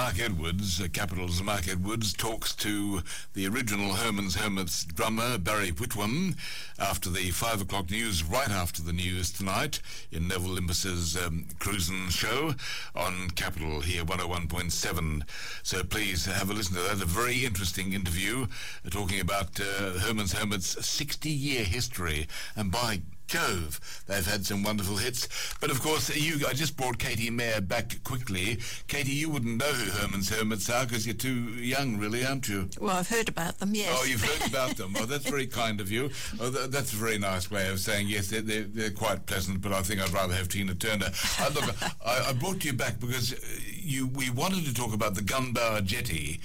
Mark Edwards, Capital's Mark Edwards, talks to the original Herman's Hermits drummer, Barry Whitwam, after the 5 o'clock news, right after the news tonight, in Neville Limbus's Cruisin' Show on Capital here, 101.7. So please have a listen to that. A very interesting interview, talking about Herman's Hermits' 60-year history. And by Jove, they've had some wonderful hits. But of course, I just brought Katie Mayer back quickly. Katie, you wouldn't know who Herman's Hermits are because you're too young, really, aren't you? Well, I've heard about them, yes. Oh, you've heard about them. Oh, that's very kind of you. Oh, that's a very nice way of saying yes. They're quite pleasant, but I think I'd rather have Tina Turner. Look, I brought you back because we wanted to talk about the Gunbower Jetty.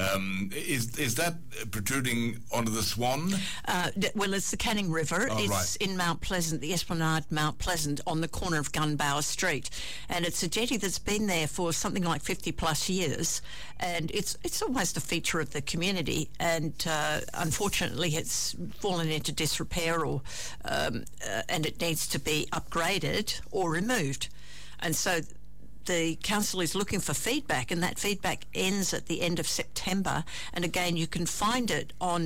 Is that protruding onto the Swan? Well, it's the Canning River. Oh, it's right. in Mount Pleasant, the Esplanade Mount Pleasant, on the corner of Gunbower Street. And it's a jetty that's been there for something like 50 plus years. And it's almost a feature of the community. And unfortunately, it's fallen into disrepair, and it needs to be upgraded or removed. And so the council is looking for feedback, and that feedback ends at the end of September. And again, you can find it on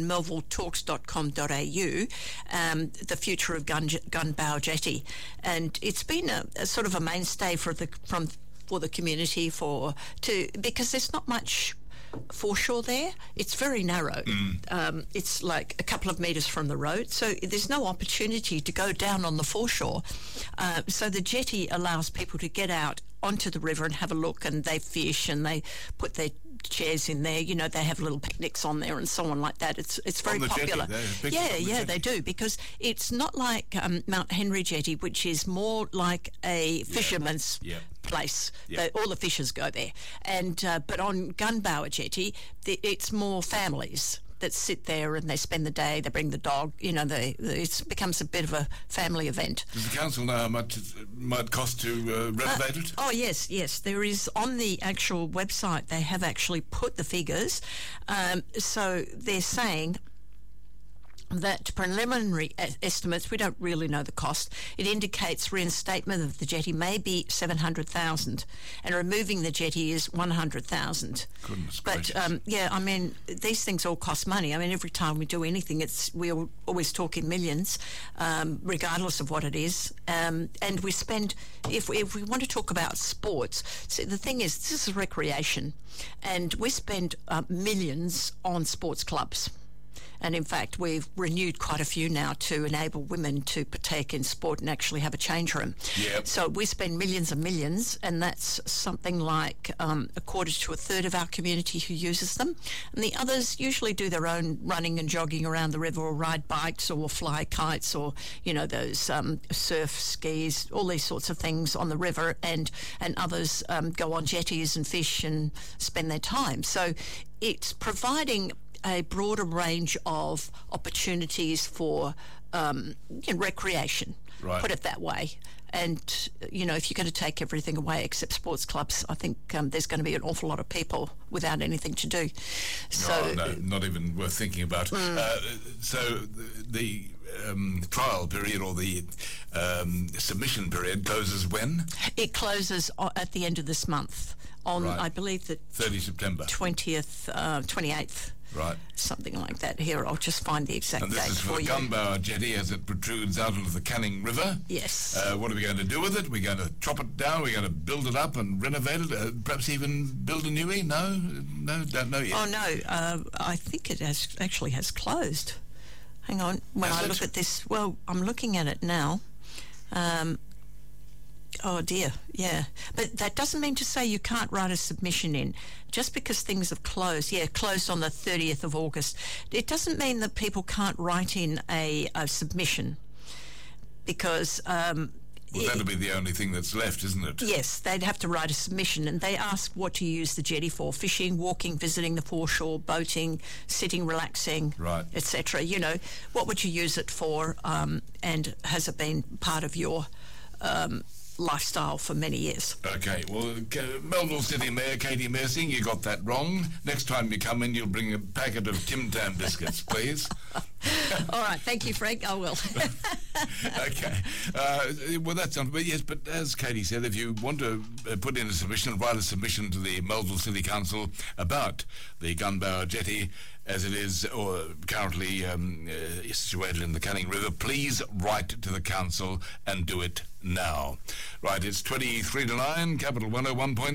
melvilletalks.com.au, the future of Gunbower Jetty. And it's been a sort of a mainstay for the community because there's not much foreshore there. It's very narrow. It's like a couple of metres from the road, so there's no opportunity to go down on the foreshore. So the jetty allows people to get out onto the river and have a look, and they fish and they put their chairs in there. You know, they have little picnics on there and so on like that. It's very popular. Yeah, they do, because it's not like Mount Henry Jetty, which is more like a fisherman's place. All the fishers go there. And but on Gunbower Jetty, it's more families that sit there and they spend the day, they bring the dog, it becomes a bit of a family event. Does the council know how much it might cost to renovate it? Oh, yes. There is, on the actual website, they have actually put the figures. So they're saying that preliminary estimates, we don't really know the cost. It indicates reinstatement of the jetty may be $700,000, and removing the jetty is $100,000. Goodness but these things all cost money. I mean, every time we do anything, we're always talking millions, regardless of what it is. And we spend, if we want to talk about sports, see, the thing is, this is recreation, and we spend millions on sports clubs. And in fact, we've renewed quite a few now to enable women to partake in sport and actually have a change room. Yep. So we spend millions and millions, and that's something like a quarter to a third of our community who uses them. And the others usually do their own running and jogging around the river, or ride bikes, or fly kites, or, those surf, skis, all these sorts of things on the river. And others go on jetties and fish and spend their time. So it's providing a broader range of opportunities for recreation, right. Put it that way. And, if you're going to take everything away except sports clubs, I think there's going to be an awful lot of people without anything to do. So, no, not even worth thinking about. So the trial period, or the submission period, closes when? It closes at the end of this month, on, right. I believe, the 30 September. 28th. Right. Something like that. Here, I'll just find the exact date for you. And this is for the Gunbower Jetty as it protrudes out into the Canning River. Yes. What are we going to do with it? We're going to chop it down? We're going to build it up and renovate it? Perhaps even build a newie? No, don't know yet. Oh, no. I think it actually has closed. Hang on. When I look at this, well, I'm looking at it now. Oh dear, yeah. But that doesn't mean to say you can't write a submission in. Just because things have closed, closed on the 30th of August, it doesn't mean that people can't write in a submission, because that'll be the only thing that's left, isn't it? Yes, they'd have to write a submission, and they ask what to use the jetty for: fishing, walking, visiting the foreshore, boating, sitting, relaxing, right, etc. What would you use it for, and has it been part of your lifestyle for many years? Okay, well, Melville City Mayor Katie Mersing, you got that wrong. Next time you come in, you'll bring a packet of Tim Tam biscuits, please. All right, thank you, Frank. I will. Okay. Well, that's not. But yes, but as Katie said, if you want to put in a submission, write a submission to the Melville City Council about the Gunbower Jetty as it is or currently situated in the Canning River, please write to the council and do it now. Right, it's 23 to 9, Capital 101.7.